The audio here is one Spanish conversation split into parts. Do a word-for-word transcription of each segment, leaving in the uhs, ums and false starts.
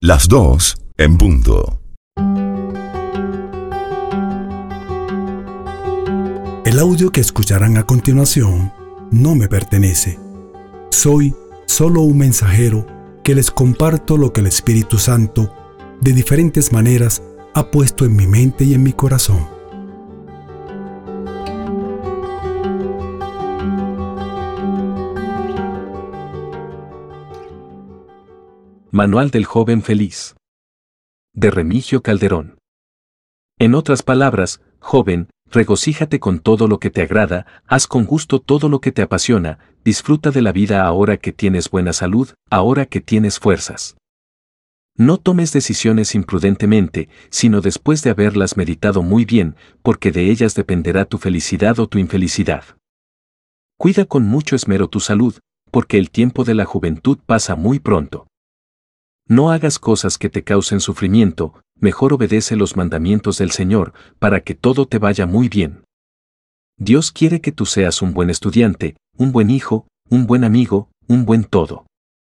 Las dos en punto. El audio que escucharán a continuación no me pertenece. Soy solo un mensajero que les comparto lo que el Espíritu Santo, de diferentes maneras, ha puesto en mi mente y en mi corazón. Manual del joven feliz. De Remigio Calderón. En otras palabras, joven, regocíjate con todo lo que te agrada, haz con gusto todo lo que te apasiona, disfruta de la vida ahora que tienes buena salud, ahora que tienes fuerzas. No tomes decisiones imprudentemente, sino después de haberlas meditado muy bien, porque de ellas dependerá tu felicidad o tu infelicidad. Cuida con mucho esmero tu salud, porque el tiempo de la juventud pasa muy pronto. No hagas cosas que te causen sufrimiento, mejor obedece los mandamientos del Señor, para que todo te vaya muy bien. Dios quiere que tú seas un buen estudiante, un buen hijo, un buen amigo, un buen todo.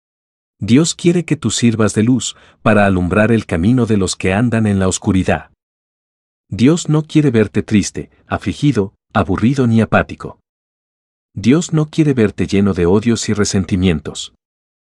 Dios quiere que tú sirvas de luz, para alumbrar el camino de los que andan en la oscuridad. Dios no quiere verte triste, afligido, aburrido ni apático. Dios no quiere verte lleno de odios y resentimientos.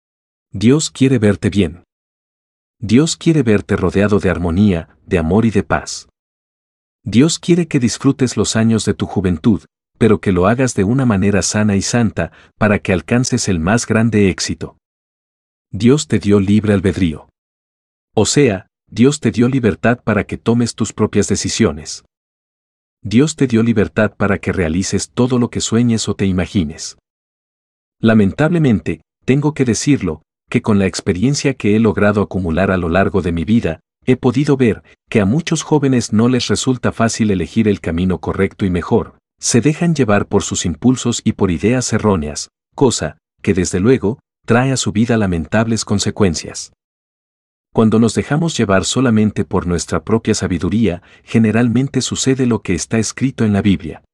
Dios quiere verte bien. Dios quiere verte rodeado de armonía, de amor y de paz. Dios quiere que disfrutes los años de tu juventud, pero que lo hagas de una manera sana y santa, para que alcances el más grande éxito. Dios te dio libre albedrío. O sea, Dios te dio libertad para que tomes tus propias decisiones. Dios te dio libertad para que realices todo lo que sueñes o te imagines. Lamentablemente, tengo que decirlo, que con la experiencia que he logrado acumular a lo largo de mi vida, he podido ver que a muchos jóvenes no les resulta fácil elegir el camino correcto y mejor, se dejan llevar por sus impulsos y por ideas erróneas, cosa que desde luego trae a su vida lamentables consecuencias. Cuando nos dejamos llevar solamente por nuestra propia sabiduría, generalmente sucede lo que está escrito en la Biblia.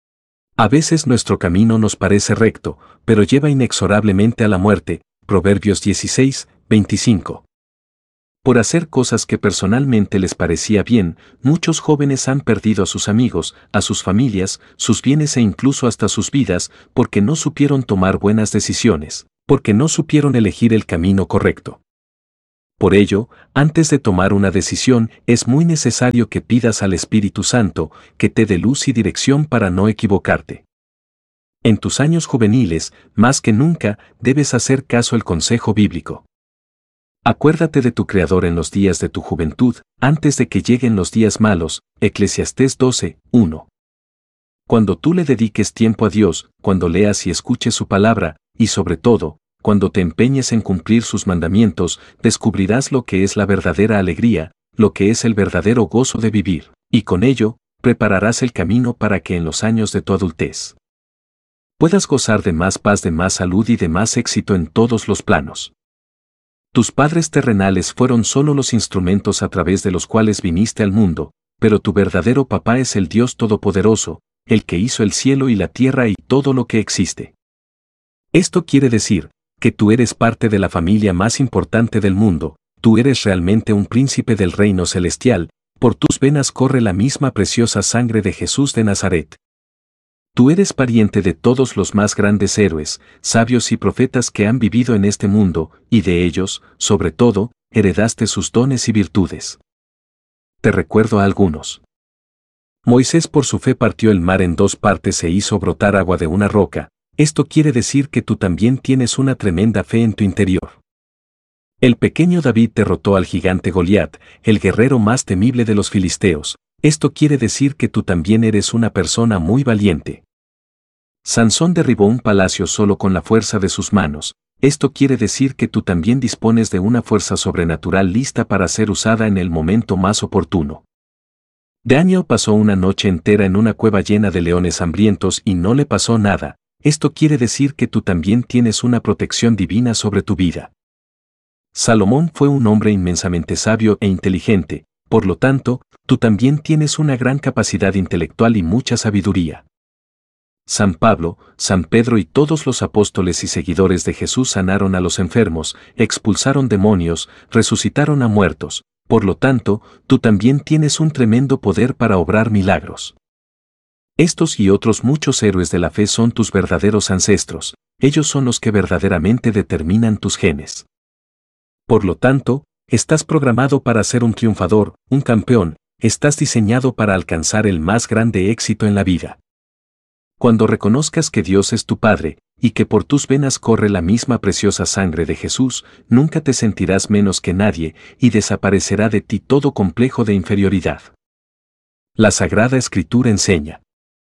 A veces nuestro camino nos parece recto, pero lleva inexorablemente a la muerte. Proverbios dieciséis, veinticinco. Por hacer cosas que personalmente les parecía bien, muchos jóvenes han perdido a sus amigos, a sus familias, sus bienes e incluso hasta sus vidas, porque no supieron tomar buenas decisiones, porque no supieron elegir el camino correcto. Por ello, antes de tomar una decisión, es muy necesario que pidas al Espíritu Santo, que te dé luz y dirección para no equivocarte. En tus años juveniles, más que nunca, debes hacer caso al consejo bíblico. Acuérdate de tu Creador en los días de tu juventud, antes de que lleguen los días malos, Eclesiastés doce, uno. Cuando tú le dediques tiempo a Dios, cuando leas y escuches su palabra, y sobre todo, cuando te empeñes en cumplir sus mandamientos, descubrirás lo que es la verdadera alegría, lo que es el verdadero gozo de vivir, y con ello, prepararás el camino para que en los años de tu adultez puedas gozar de más paz, de más salud y de más éxito en todos los planos. Tus padres terrenales fueron solo los instrumentos a través de los cuales viniste al mundo, pero tu verdadero papá es el Dios Todopoderoso, el que hizo el cielo y la tierra y todo lo que existe. Esto quiere decir que tú eres parte de la familia más importante del mundo, tú eres realmente un príncipe del reino celestial, por tus venas corre la misma preciosa sangre de Jesús de Nazaret. Tú eres pariente de todos los más grandes héroes, sabios y profetas que han vivido en este mundo, y de ellos, sobre todo, heredaste sus dones y virtudes. Te recuerdo a algunos. Moisés por su fe partió el mar en dos partes e hizo brotar agua de una roca. Esto quiere decir que tú también tienes una tremenda fe en tu interior. El pequeño David derrotó al gigante Goliat, el guerrero más temible de los filisteos. Esto quiere decir que tú también eres una persona muy valiente. Sansón derribó un palacio solo con la fuerza de sus manos. Esto quiere decir que tú también dispones de una fuerza sobrenatural lista para ser usada en el momento más oportuno. Daniel pasó una noche entera en una cueva llena de leones hambrientos y no le pasó nada. Esto quiere decir que tú también tienes una protección divina sobre tu vida. Salomón fue un hombre inmensamente sabio e inteligente, por lo tanto, tú también tienes una gran capacidad intelectual y mucha sabiduría. San Pablo, San Pedro y todos los apóstoles y seguidores de Jesús sanaron a los enfermos, expulsaron demonios, resucitaron a muertos. Por lo tanto, tú también tienes un tremendo poder para obrar milagros. Estos y otros muchos héroes de la fe son tus verdaderos ancestros, ellos son los que verdaderamente determinan tus genes. Por lo tanto, estás programado para ser un triunfador, un campeón, estás diseñado para alcanzar el más grande éxito en la vida. Cuando reconozcas que Dios es tu Padre, y que por tus venas corre la misma preciosa sangre de Jesús, nunca te sentirás menos que nadie, y desaparecerá de ti todo complejo de inferioridad. La Sagrada Escritura enseña: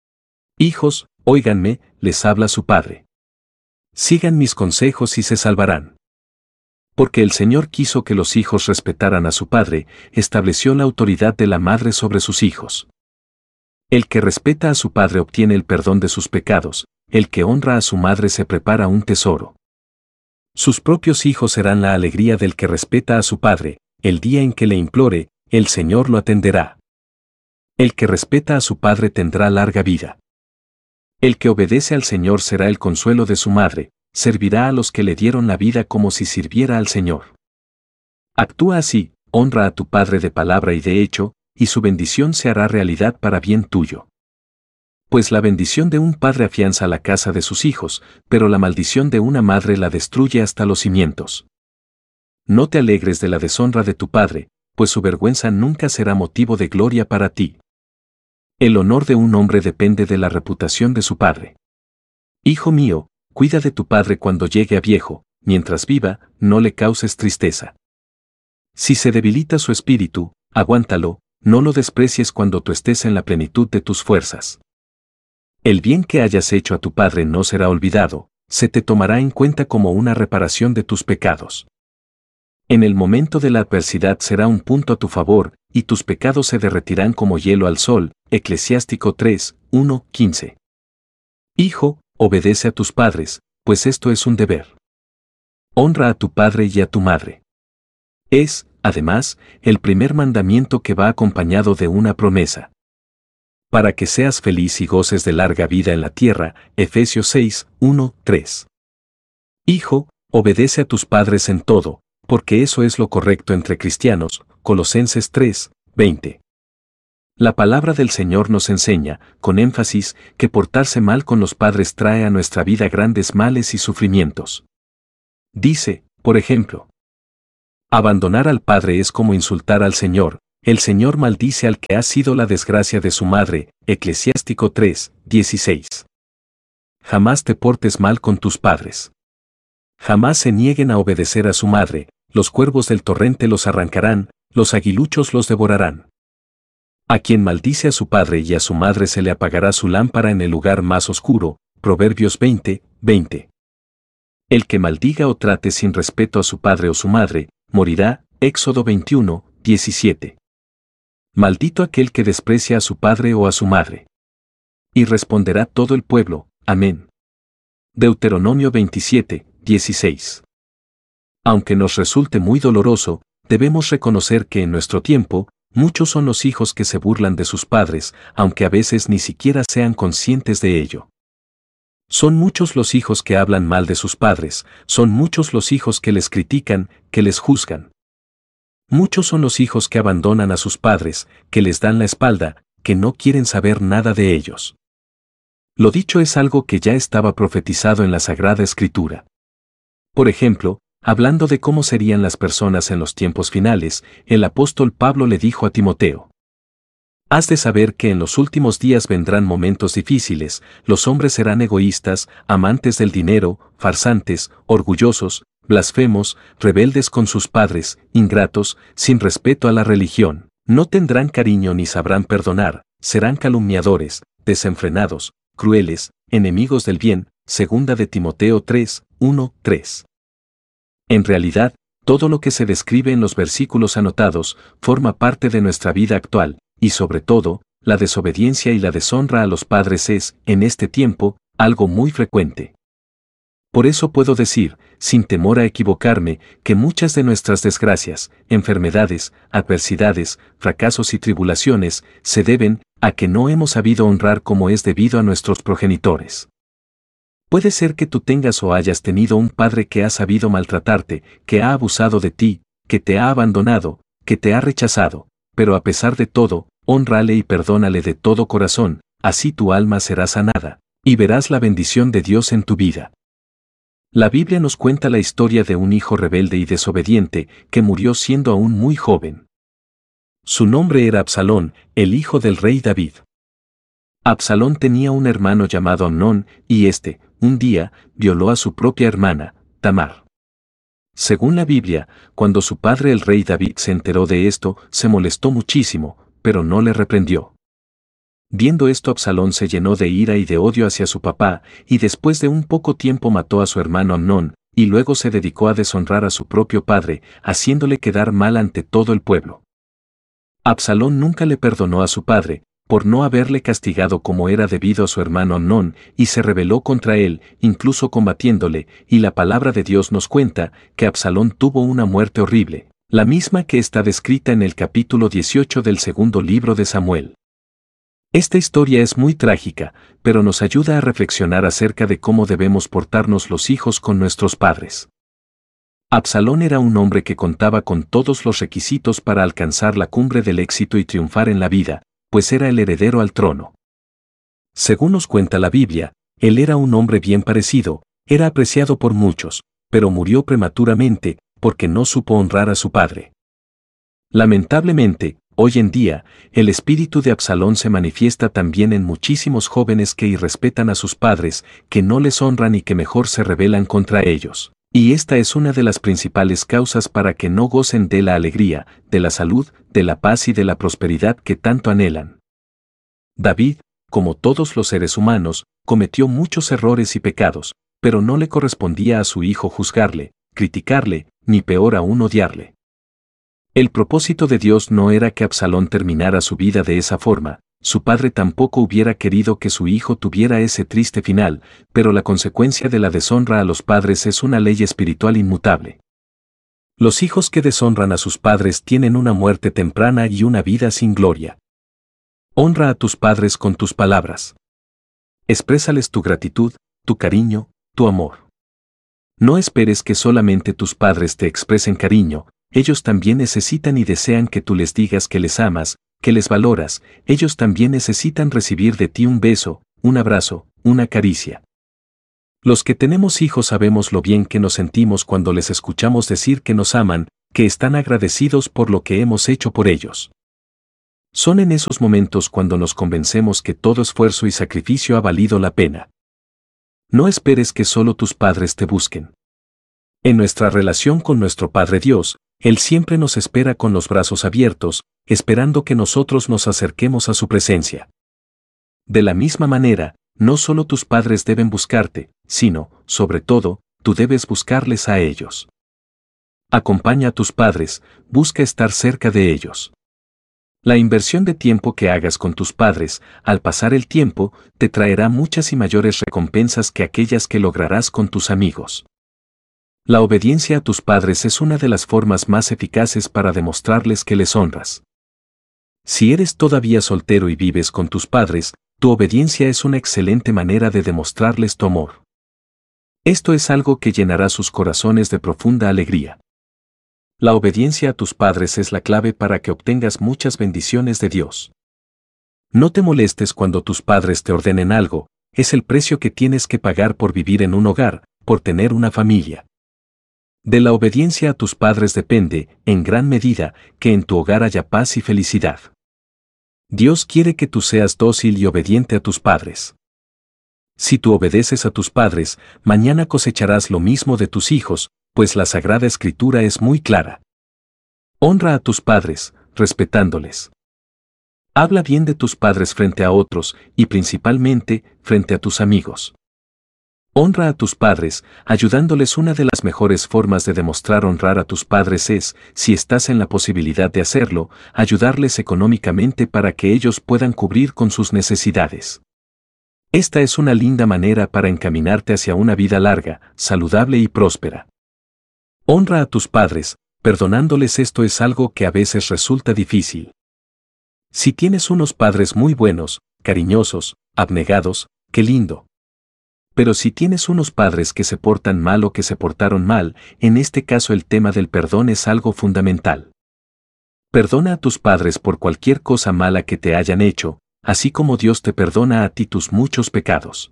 Hijos, óiganme, les habla su Padre. Sigan mis consejos y se salvarán. Porque el Señor quiso que los hijos respetaran a su Padre, estableció la autoridad de la madre sobre sus hijos. El que respeta a su padre obtiene el perdón de sus pecados, el que honra a su madre se prepara un tesoro. Sus propios hijos serán la alegría del que respeta a su padre, el día en que le implore, el Señor lo atenderá. El que respeta a su padre tendrá larga vida. El que obedece al Señor será el consuelo de su madre, servirá a los que le dieron la vida como si sirviera al Señor. Actúa así, honra a tu padre de palabra y de hecho, y su bendición se hará realidad para bien tuyo. Pues la bendición de un padre afianza la casa de sus hijos, pero la maldición de una madre la destruye hasta los cimientos. No te alegres de la deshonra de tu padre, pues su vergüenza nunca será motivo de gloria para ti. El honor de un hombre depende de la reputación de su padre. Hijo mío, cuida de tu padre cuando llegue a viejo, mientras viva, no le causes tristeza. Si se debilita su espíritu, aguántalo, no lo desprecies cuando tú estés en la plenitud de tus fuerzas. El bien que hayas hecho a tu padre no será olvidado, se te tomará en cuenta como una reparación de tus pecados. En el momento de la adversidad será un punto a tu favor, y tus pecados se derretirán como hielo al sol. Eclesiástico tres, uno, quince. Hijo, obedece a tus padres, pues esto es un deber. Honra a tu padre y a tu madre. Es, además, el primer mandamiento que va acompañado de una promesa. Para que seas feliz y goces de larga vida en la tierra. Efesios seis, uno, tres. Hijo, obedece a tus padres en todo, porque eso es lo correcto entre cristianos. Colosenses tres, veinte. La palabra del Señor nos enseña, con énfasis, que portarse mal con los padres trae a nuestra vida grandes males y sufrimientos. Dice, por ejemplo, abandonar al padre es como insultar al Señor, el Señor maldice al que ha sido la desgracia de su madre. Eclesiástico tres, dieciséis. Jamás te portes mal con tus padres. Jamás se nieguen a obedecer a su madre, los cuervos del torrente los arrancarán, los aguiluchos los devorarán. A quien maldice a su padre y a su madre se le apagará su lámpara en el lugar más oscuro. Proverbios veinte, veinte. El que maldiga o trate sin respeto a su padre o su madre, morirá. Éxodo veintiuno, diecisiete. Maldito aquel que desprecia a su padre o a su madre. Y responderá todo el pueblo, amén. Deuteronomio veintisiete, dieciséis. Aunque nos resulte muy doloroso, debemos reconocer que en nuestro tiempo, muchos son los hijos que se burlan de sus padres, aunque a veces ni siquiera sean conscientes de ello. Son muchos los hijos que hablan mal de sus padres, son muchos los hijos que les critican, que les juzgan. Muchos son los hijos que abandonan a sus padres, que les dan la espalda, que no quieren saber nada de ellos. Lo dicho es algo que ya estaba profetizado en la Sagrada Escritura. Por ejemplo, hablando de cómo serían las personas en los tiempos finales, el apóstol Pablo le dijo a Timoteo: has de saber que en los últimos días vendrán momentos difíciles, los hombres serán egoístas, amantes del dinero, farsantes, orgullosos, blasfemos, rebeldes con sus padres, ingratos, sin respeto a la religión, no tendrán cariño ni sabrán perdonar, serán calumniadores, desenfrenados, crueles, enemigos del bien. Segunda de Timoteo tres, uno, tres. En realidad, todo lo que se describe en los versículos anotados forma parte de nuestra vida actual, y sobre todo, la desobediencia y la deshonra a los padres es, en este tiempo, algo muy frecuente. Por eso puedo decir, sin temor a equivocarme, que muchas de nuestras desgracias, enfermedades, adversidades, fracasos y tribulaciones, se deben, a que no hemos sabido honrar como es debido a nuestros progenitores. Puede ser que tú tengas o hayas tenido un padre que ha sabido maltratarte, que ha abusado de ti, que te ha abandonado, que te ha rechazado, pero a pesar de todo, hónrale y perdónale de todo corazón, así tu alma será sanada, y verás la bendición de Dios en tu vida. La Biblia nos cuenta la historia de un hijo rebelde y desobediente que murió siendo aún muy joven. Su nombre era Absalón, el hijo del rey David. Absalón tenía un hermano llamado Amnón, y éste, un día, violó a su propia hermana, Tamar. Según la Biblia, cuando su padre el rey David se enteró de esto, se molestó muchísimo, pero no le reprendió. Viendo esto, Absalón se llenó de ira y de odio hacia su papá, y después de un poco tiempo mató a su hermano Amnón, y luego se dedicó a deshonrar a su propio padre, haciéndole quedar mal ante todo el pueblo. Absalón nunca le perdonó a su padre, por no haberle castigado como era debido a su hermano Amnón, y se rebeló contra él, incluso combatiéndole, y la palabra de Dios nos cuenta que Absalón tuvo una muerte horrible, la misma que está descrita en el capítulo dieciocho del segundo libro de Samuel. Esta historia es muy trágica, pero nos ayuda a reflexionar acerca de cómo debemos portarnos los hijos con nuestros padres. Absalón era un hombre que contaba con todos los requisitos para alcanzar la cumbre del éxito y triunfar en la vida, pues era el heredero al trono. Según nos cuenta la Biblia, él era un hombre bien parecido, era apreciado por muchos, pero murió prematuramente porque no supo honrar a su padre. Lamentablemente, hoy en día, el espíritu de Absalón se manifiesta también en muchísimos jóvenes que irrespetan a sus padres, que no les honran y que mejor se rebelan contra ellos. Y esta es una de las principales causas para que no gocen de la alegría, de la salud, de la paz y de la prosperidad que tanto anhelan. David, como todos los seres humanos, cometió muchos errores y pecados, pero no le correspondía a su hijo juzgarle, criticarle, ni peor aún odiarle. El propósito de Dios no era que Absalón terminara su vida de esa forma, su padre tampoco hubiera querido que su hijo tuviera ese triste final, pero la consecuencia de la deshonra a los padres es una ley espiritual inmutable. Los hijos que deshonran a sus padres tienen una muerte temprana y una vida sin gloria. Honra a tus padres con tus palabras. Exprésales tu gratitud, tu cariño, tu amor. No esperes que solamente tus padres te expresen cariño, ellos también necesitan y desean que tú les digas que les amas, que les valoras, ellos también necesitan recibir de ti un beso, un abrazo, una caricia. Los que tenemos hijos sabemos lo bien que nos sentimos cuando les escuchamos decir que nos aman, que están agradecidos por lo que hemos hecho por ellos. Son en esos momentos cuando nos convencemos que todo esfuerzo y sacrificio ha valido la pena. No esperes que solo tus padres te busquen. En nuestra relación con nuestro Padre Dios, Él siempre nos espera con los brazos abiertos, esperando que nosotros nos acerquemos a su presencia. De la misma manera, no solo tus padres deben buscarte, sino, sobre todo, tú debes buscarles a ellos. Acompaña a tus padres, busca estar cerca de ellos. La inversión de tiempo que hagas con tus padres, al pasar el tiempo, te traerá muchas y mayores recompensas que aquellas que lograrás con tus amigos. La obediencia a tus padres es una de las formas más eficaces para demostrarles que les honras. Si eres todavía soltero y vives con tus padres, tu obediencia es una excelente manera de demostrarles tu amor. Esto es algo que llenará sus corazones de profunda alegría. La obediencia a tus padres es la clave para que obtengas muchas bendiciones de Dios. No te molestes cuando tus padres te ordenen algo, es el precio que tienes que pagar por vivir en un hogar, por tener una familia. De la obediencia a tus padres depende, en gran medida, que en tu hogar haya paz y felicidad. Dios quiere que tú seas dócil y obediente a tus padres. Si tú obedeces a tus padres, mañana cosecharás lo mismo de tus hijos, pues la Sagrada Escritura es muy clara. Honra a tus padres, respetándoles. Habla bien de tus padres frente a otros, y principalmente, frente a tus amigos. Honra a tus padres, ayudándoles. Una de las mejores formas de demostrar honrar a tus padres es, si estás en la posibilidad de hacerlo, ayudarles económicamente para que ellos puedan cubrir con sus necesidades. Esta es una linda manera para encaminarte hacia una vida larga, saludable y próspera. Honra a tus padres, perdonándoles. Esto es algo que a veces resulta difícil. Si tienes unos padres muy buenos, cariñosos, abnegados, qué lindo. Pero si tienes unos padres que se portan mal o que se portaron mal, en este caso el tema del perdón es algo fundamental. Perdona a tus padres por cualquier cosa mala que te hayan hecho, así como Dios te perdona a ti tus muchos pecados.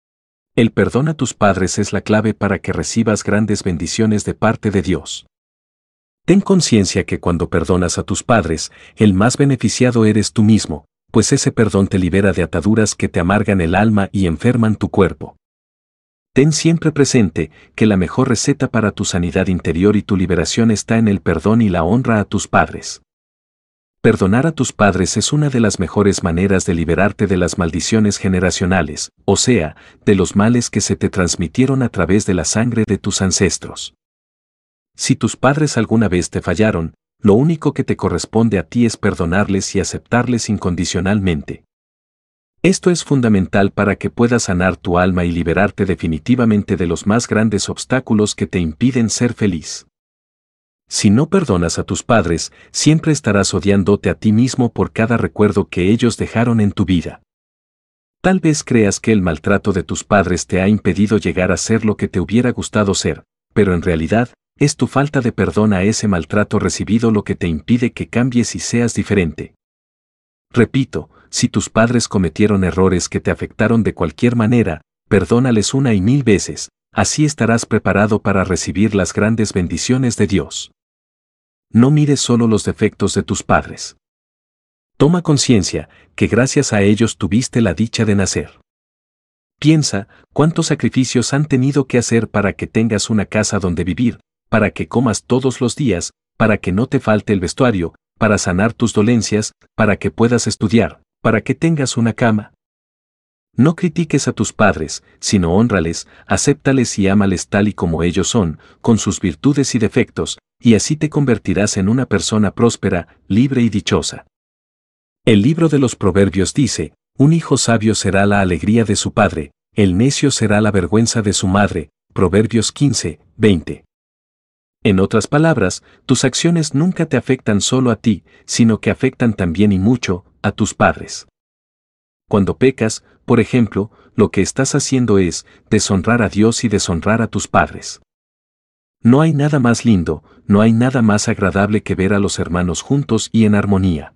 El perdón a tus padres es la clave para que recibas grandes bendiciones de parte de Dios. Ten conciencia que cuando perdonas a tus padres, el más beneficiado eres tú mismo, pues ese perdón te libera de ataduras que te amargan el alma y enferman tu cuerpo. Ten siempre presente que la mejor receta para tu sanidad interior y tu liberación está en el perdón y la honra a tus padres. Perdonar a tus padres es una de las mejores maneras de liberarte de las maldiciones generacionales, o sea, de los males que se te transmitieron a través de la sangre de tus ancestros. Si tus padres alguna vez te fallaron, lo único que te corresponde a ti es perdonarles y aceptarles incondicionalmente. Esto es fundamental para que puedas sanar tu alma y liberarte definitivamente de los más grandes obstáculos que te impiden ser feliz. Si no perdonas a tus padres, siempre estarás odiándote a ti mismo por cada recuerdo que ellos dejaron en tu vida. Tal vez creas que el maltrato de tus padres te ha impedido llegar a ser lo que te hubiera gustado ser, pero en realidad, es tu falta de perdón a ese maltrato recibido lo que te impide que cambies y seas diferente. Repito, si tus padres cometieron errores que te afectaron de cualquier manera, perdónales una y mil veces, así estarás preparado para recibir las grandes bendiciones de Dios. No mires solo los defectos de tus padres. Toma conciencia que gracias a ellos tuviste la dicha de nacer. Piensa cuántos sacrificios han tenido que hacer para que tengas una casa donde vivir, para que comas todos los días, para que no te falte el vestuario, para sanar tus dolencias, para que puedas estudiar, para que tengas una cama. No critiques a tus padres, sino hónrales, acéptales y ámales tal y como ellos son, con sus virtudes y defectos, y así te convertirás en una persona próspera, libre y dichosa. El libro de los Proverbios dice, un hijo sabio será la alegría de su padre, el necio será la vergüenza de su madre, Proverbios quince, veinte. En otras palabras, tus acciones nunca te afectan solo a ti, sino que afectan también y mucho a tus padres. Cuando pecas, por ejemplo, lo que estás haciendo es deshonrar a Dios y deshonrar a tus padres. No hay nada más lindo, no hay nada más agradable que ver a los hermanos juntos y en armonía.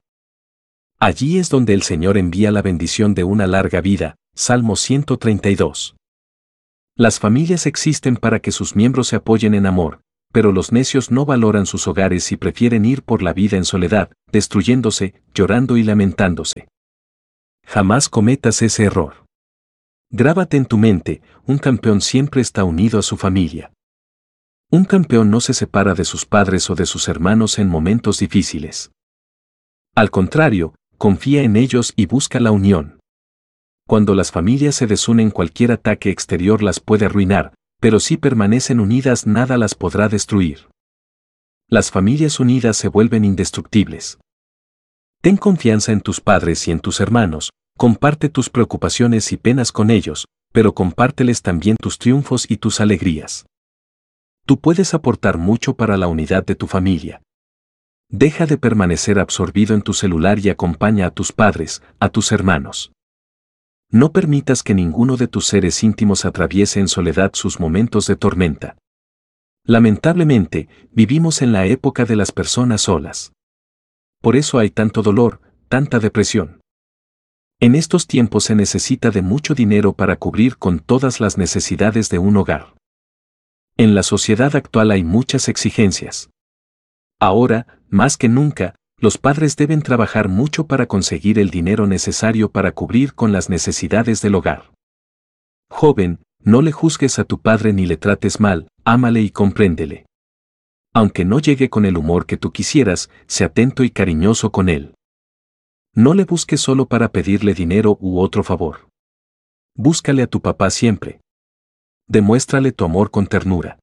Allí es donde el Señor envía la bendición de una larga vida, Salmo ciento treinta y dos. Las familias existen para que sus miembros se apoyen en amor, pero los necios no valoran sus hogares y prefieren ir por la vida en soledad, destruyéndose, llorando y lamentándose. Jamás cometas ese error. Grábate en tu mente, un campeón siempre está unido a su familia. Un campeón no se separa de sus padres o de sus hermanos en momentos difíciles. Al contrario, confía en ellos y busca la unión. Cuando las familias se desunen, cualquier ataque exterior las puede arruinar, pero si permanecen unidas nada las podrá destruir. Las familias unidas se vuelven indestructibles. Ten confianza en tus padres y en tus hermanos, comparte tus preocupaciones y penas con ellos, pero compárteles también tus triunfos y tus alegrías. Tú puedes aportar mucho para la unidad de tu familia. Deja de permanecer absorbido en tu celular y acompaña a tus padres, a tus hermanos. No permitas que ninguno de tus seres íntimos atraviese en soledad sus momentos de tormenta. Lamentablemente, vivimos en la época de las personas solas. Por eso hay tanto dolor, tanta depresión. En estos tiempos se necesita de mucho dinero para cubrir con todas las necesidades de un hogar. En la sociedad actual hay muchas exigencias. Ahora, más que nunca, los padres deben trabajar mucho para conseguir el dinero necesario para cubrir con las necesidades del hogar. Joven, no le juzgues a tu padre ni le trates mal, ámale y compréndele. Aunque no llegue con el humor que tú quisieras, sé atento y cariñoso con él. No le busques solo para pedirle dinero u otro favor. Búscale a tu papá siempre. Demuéstrale tu amor con ternura.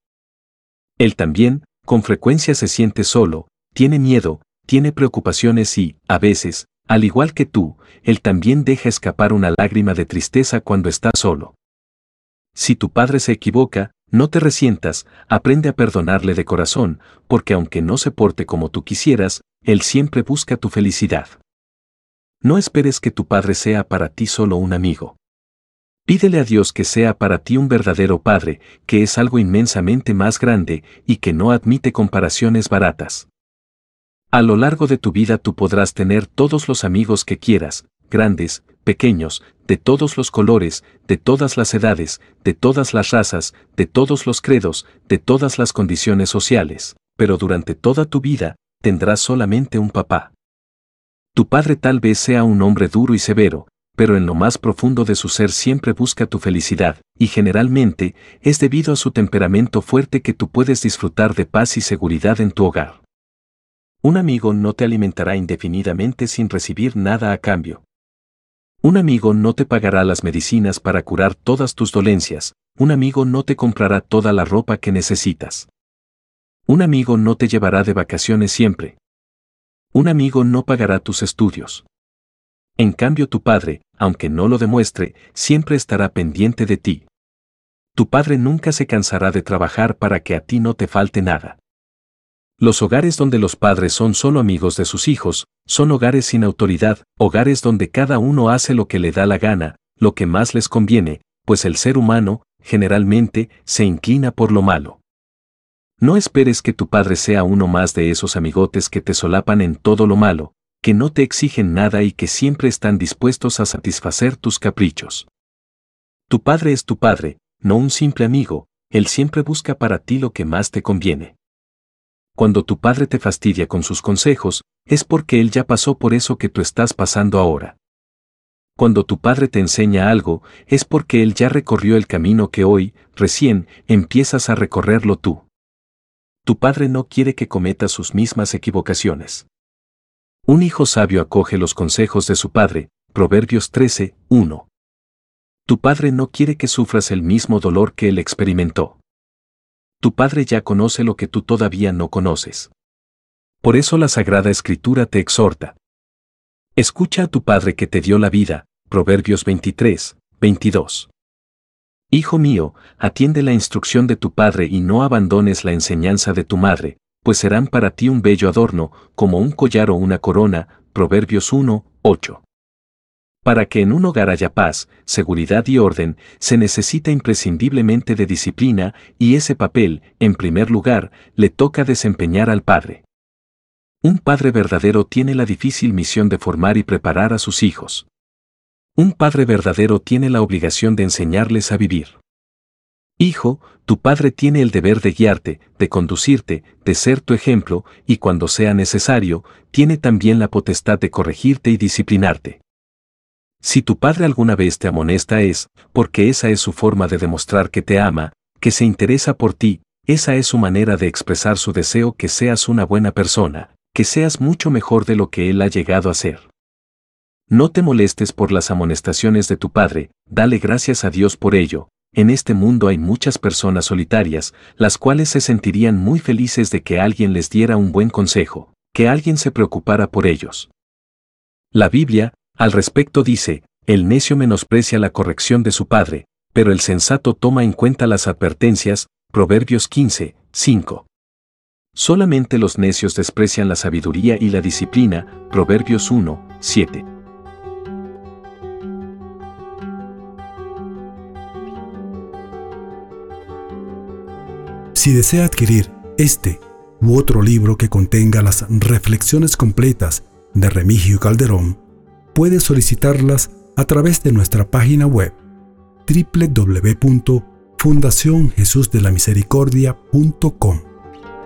Él también, con frecuencia se siente solo, tiene miedo, tiene preocupaciones y, a veces, al igual que tú, él también deja escapar una lágrima de tristeza cuando está solo. Si tu padre se equivoca, no te resientas, aprende a perdonarle de corazón, porque aunque no se porte como tú quisieras, él siempre busca tu felicidad. No esperes que tu padre sea para ti solo un amigo. Pídele a Dios que sea para ti un verdadero padre, que es algo inmensamente más grande y que no admite comparaciones baratas. A lo largo de tu vida tú podrás tener todos los amigos que quieras, grandes, pequeños, de todos los colores, de todas las edades, de todas las razas, de todos los credos, de todas las condiciones sociales, pero durante toda tu vida, tendrás solamente un papá. Tu padre tal vez sea un hombre duro y severo, pero en lo más profundo de su ser siempre busca tu felicidad, y generalmente, es debido a su temperamento fuerte que tú puedes disfrutar de paz y seguridad en tu hogar. Un amigo no te alimentará indefinidamente sin recibir nada a cambio. Un amigo no te pagará las medicinas para curar todas tus dolencias, un amigo no te comprará toda la ropa que necesitas. Un amigo no te llevará de vacaciones siempre. Un amigo no pagará tus estudios. En cambio tu padre, aunque no lo demuestre, siempre estará pendiente de ti. Tu padre nunca se cansará de trabajar para que a ti no te falte nada. Los hogares donde los padres son solo amigos de sus hijos, son hogares sin autoridad, hogares donde cada uno hace lo que le da la gana, lo que más les conviene, pues el ser humano, generalmente, se inclina por lo malo. No esperes que tu padre sea uno más de esos amigotes que te solapan en todo lo malo, que no te exigen nada y que siempre están dispuestos a satisfacer tus caprichos. Tu padre es tu padre, no un simple amigo, él siempre busca para ti lo que más te conviene. Cuando tu padre te fastidia con sus consejos, es porque él ya pasó por eso que tú estás pasando ahora. Cuando tu padre te enseña algo, es porque él ya recorrió el camino que hoy, recién, empiezas a recorrerlo tú. Tu padre no quiere que cometas sus mismas equivocaciones. Un hijo sabio acoge los consejos de su padre, Proverbios trece, uno. Tu padre no quiere que sufras el mismo dolor que él experimentó. Tu padre ya conoce lo que tú todavía no conoces. Por eso la Sagrada Escritura te exhorta. Escucha a tu padre que te dio la vida, Proverbios veintitrés, veintidós. Hijo mío, atiende la instrucción de tu padre y no abandones la enseñanza de tu madre, pues serán para ti un bello adorno, como un collar o una corona, Proverbios uno, ocho. Para que en un hogar haya paz, seguridad y orden, se necesita imprescindiblemente de disciplina, y ese papel, en primer lugar, le toca desempeñar al padre. Un padre verdadero tiene la difícil misión de formar y preparar a sus hijos. Un padre verdadero tiene la obligación de enseñarles a vivir. Hijo, tu padre tiene el deber de guiarte, de conducirte, de ser tu ejemplo, y cuando sea necesario, tiene también la potestad de corregirte y disciplinarte. Si tu padre alguna vez te amonesta es, porque esa es su forma de demostrar que te ama, que se interesa por ti, esa es su manera de expresar su deseo que seas una buena persona, que seas mucho mejor de lo que él ha llegado a ser. No te molestes por las amonestaciones de tu padre, dale gracias a Dios por ello. En este mundo hay muchas personas solitarias, las cuales se sentirían muy felices de que alguien les diera un buen consejo, que alguien se preocupara por ellos. La Biblia, al respecto dice, el necio menosprecia la corrección de su padre, pero el sensato toma en cuenta las advertencias, Proverbios quince, cinco. Solamente los necios desprecian la sabiduría y la disciplina, Proverbios uno, siete. Si desea adquirir este u otro libro que contenga las reflexiones completas de Remigio Calderón, puede solicitarlas a través de nuestra página web doble u doble u doble u punto fundación jesús de la misericordia punto com.